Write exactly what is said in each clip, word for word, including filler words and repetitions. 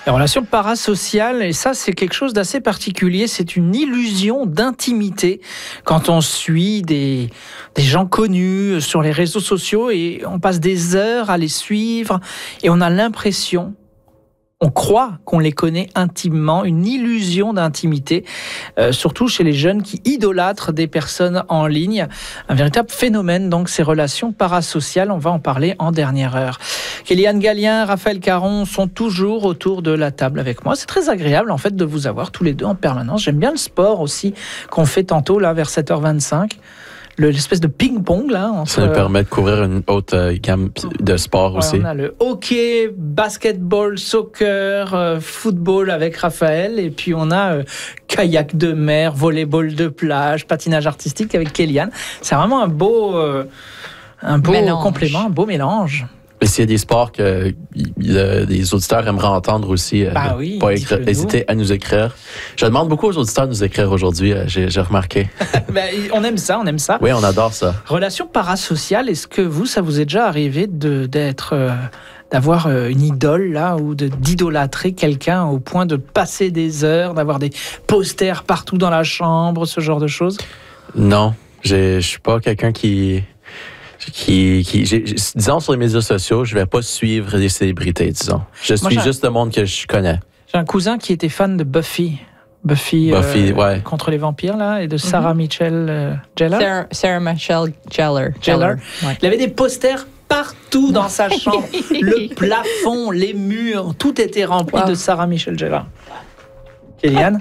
Les relations parasociales, et ça c'est quelque chose d'assez particulier, c'est une illusion d'intimité quand on suit des, des gens connus sur les réseaux sociaux et on passe des heures à les suivre et on a l'impression, on croit qu'on les connaît intimement, une illusion d'intimité, euh, surtout chez les jeunes qui idolâtrent des personnes en ligne. Un véritable phénomène, donc, ces relations parasociales. On va en parler en dernière heure. Kéliane Gallien, Raphaël Caron sont toujours autour de la table avec moi. C'est très agréable, en fait, de vous avoir tous les deux en permanence. J'aime bien le sport aussi qu'on fait tantôt, là, vers sept heures vingt-cinq. Le, l'espèce de ping-pong, là. Entre... Ça nous permet de couvrir une haute euh, gamme de sport ouais, aussi. On a le hockey, basketball, soccer, euh, football avec Raphaël, et puis on a euh, kayak de mer, volleyball de plage, patinage artistique avec Kéliane. C'est vraiment un beau, euh, un beau mélange. complément, un beau mélange. Et s'il y a des sports que le, les auditeurs aimeraient entendre aussi, bah euh, oui, pas écrire, hésitez à nous écrire. Je demande beaucoup aux auditeurs de nous écrire aujourd'hui, euh, j'ai, j'ai remarqué. ben, on aime ça, on aime ça. Oui, on adore ça. Relation parasociale, est-ce que vous, ça vous est déjà arrivé de, d'être... Euh, d'avoir une idole là ou de, d'idolâtrer quelqu'un au point de passer des heures, d'avoir des posters partout dans la chambre, ce genre de choses? Non, je suis pas quelqu'un qui... Qui, qui j'ai, disons, sur les médias sociaux, je vais pas suivre des célébrités, disons. Je suis Moi, juste le monde que je connais. J'ai un cousin qui était fan de Buffy. Buffy, Buffy euh, ouais. contre les vampires, là, et de Sarah Mm-hmm. Michelle euh, Gellar. Sarah, Sarah Michelle Gellar. Gellar. Ouais. Il avait des posters partout dans sa chambre. Le plafond, les murs, tout était rempli wow. de Sarah Michelle Gellar. Kéliane?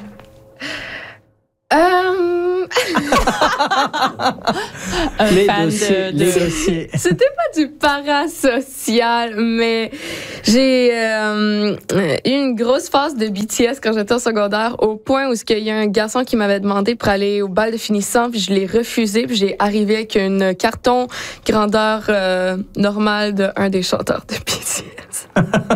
Um... un les fan dossiers, de, de... les dossiers. C'était pas du parasocial, mais j'ai euh, eu une grosse phase de B T S quand j'étais au secondaire, au point où il y a un garçon qui m'avait demandé pour aller au bal de finissant, puis je l'ai refusé, puis j'ai arrivé avec un carton grandeur euh, normale d'un des chanteurs de B T S.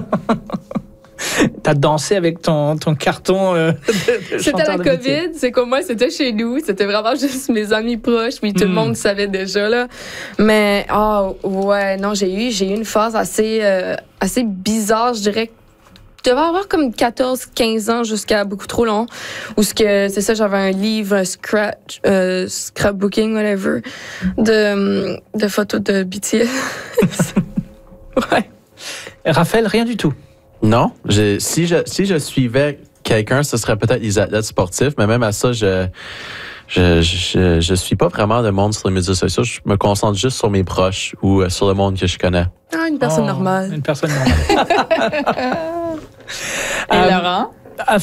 T'as dansé avec ton, ton carton euh, de, de C'était la de COVID, B T S. c'est comme moi, c'était chez nous, c'était vraiment juste mes amis proches, puis tout mm. le monde savait déjà, là. Mais, ah, oh, ouais, non, j'ai eu, j'ai eu une phase assez, euh, assez bizarre, je dirais. Je devais avoir comme quatorze quinze ans jusqu'à beaucoup trop long, où ce que, c'est ça, j'avais un livre, un scratch, euh, scrapbooking, whatever, de, de photos de B T S. Ouais. Raphaël, rien du tout. Non, j'ai, si, je, si je suivais quelqu'un, ce serait peut-être les athlètes sportifs, mais même à ça, je je, je, je suis pas vraiment de monde sur les médias sociaux. Je me concentre juste sur mes proches ou euh, sur le monde que je connais. Ah, une personne oh, normale. Une personne normale. Et euh, Laurent? Ah,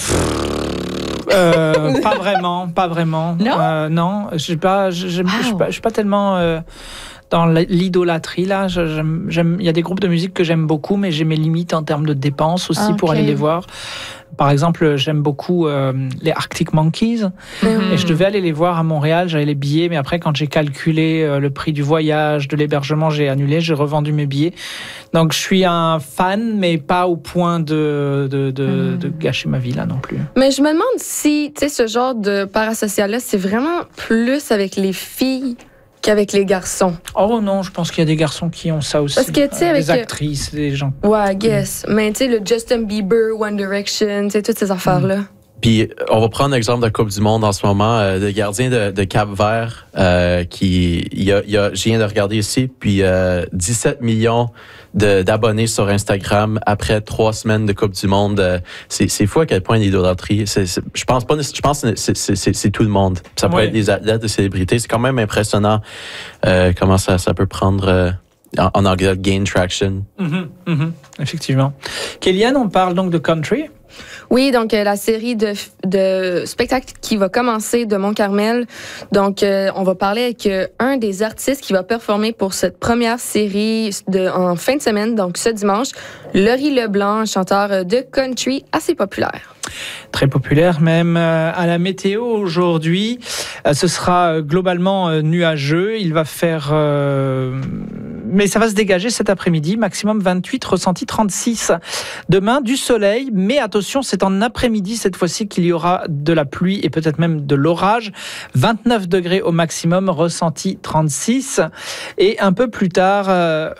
euh, pas vraiment, pas vraiment. Non, euh, non, je suis pas, je, je, wow. je suis pas, je suis pas tellement euh, dans l'idolâtrie là. Je, j'aime, j'aime, il y a des groupes de musique que j'aime beaucoup, mais j'ai mes limites en termes de dépenses aussi okay. pour aller les voir. Par exemple, j'aime beaucoup euh, les Arctic Monkeys mm-hmm. et je devais aller les voir à Montréal. J'avais les billets, mais après, quand j'ai calculé euh, le prix du voyage, de l'hébergement, j'ai annulé, j'ai revendu mes billets. Donc, je suis un fan, mais pas au point de, de, de, mm. de gâcher ma vie là non plus. Mais je me demande si, tu sais, ce genre de parasocial-là, c'est vraiment plus avec les filles qu'avec les garçons. Oh non, je pense qu'il y a des garçons qui ont ça aussi. Parce que, tu sais, avec... Des actrices, des gens. Ouais, I guess. Mm. Mais, tu sais, le Justin Bieber, One Direction, tu sais, toutes ces affaires-là. Mm. Puis, on va prendre l'exemple de la Coupe du Monde en ce moment, euh, de gardien de, de Cap-Vert, euh, qui, il y a, il y a, je viens de regarder ici, puis euh, dix-sept millions de, d'abonnés sur Instagram après trois semaines de Coupe du Monde. Euh, c'est, c'est fou à quel point l'idolâtrie. C'est, c'est, je pense pas, je pense que c'est, c'est, c'est, c'est tout le monde. Ça peut oui. être des athlètes, des célébrités. C'est quand même impressionnant euh, comment ça, ça peut prendre. Euh, en, en anglais, gain traction. Mm-hmm, mm-hmm, effectivement. Kéliane, on parle donc de country. Oui, donc euh, la série de, de spectacles qui va commencer de Mont-Carmel. Donc, euh, on va parler avec euh, un des artistes qui va performer pour cette première série de, en fin de semaine, donc ce dimanche, Laurie Leblanc, chanteur de country assez populaire. Très populaire même. À la météo aujourd'hui, ce sera globalement nuageux. Il va faire... Euh, mais ça va se dégager cet après-midi. Maximum vingt-huit, ressenti trente-six. Demain, du soleil. Mais attention, c'est en après-midi cette fois-ci qu'il y aura de la pluie et peut-être même de l'orage. vingt-neuf degrés au maximum, ressenti trente-six. Et un peu plus tard... Euh,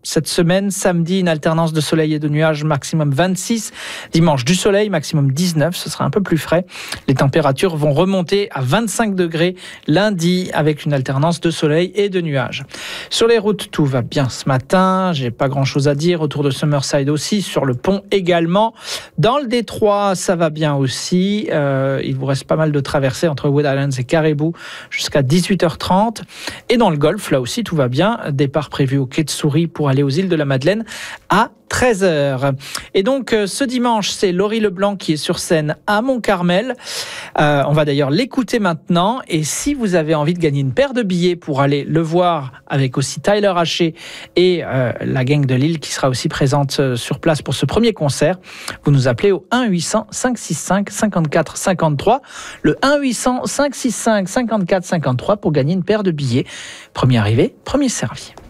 cette semaine. Samedi, une alternance de soleil et de nuages, maximum vingt-six. Dimanche, du soleil, maximum dix-neuf. Ce sera un peu plus frais. Les températures vont remonter à vingt-cinq degrés lundi avec une alternance de soleil et de nuages. Sur les routes, tout va bien ce matin. J'ai pas grand chose à dire. Autour de Summerside aussi. Sur le pont également. Dans le détroit, ça va bien aussi. Euh, il vous reste pas mal de traversées entre Wood Islands et Caribou jusqu'à dix-huit heures trente. Et dans le golfe, là aussi, tout va bien. Départ prévu au quai de Souris pour aller aux îles de la Madeleine à treize heures. Et donc, euh, ce dimanche, c'est Laurie Leblanc qui est sur scène à Mont-Carmel. Euh, on va d'ailleurs l'écouter maintenant. Et si vous avez envie de gagner une paire de billets pour aller le voir avec aussi Tyler Haché et euh, la gang de Lille qui sera aussi présente euh, sur place pour ce premier concert, vous nous appelez au un huit cents, cinq cent soixante-cinq, cinquante-quatre cinquante-trois. Le un huit cents, cinq cent soixante-cinq, cinquante-quatre cinquante-trois pour gagner une paire de billets. Premier arrivé, premier servi.